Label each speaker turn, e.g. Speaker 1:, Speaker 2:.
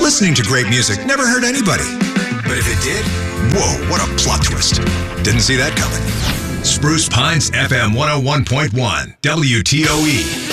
Speaker 1: Listening to great music never hurt anybody. But if it did, whoa, what a plot twist. Didn't see that coming. Spruce Pines FM 101.1, WTOE.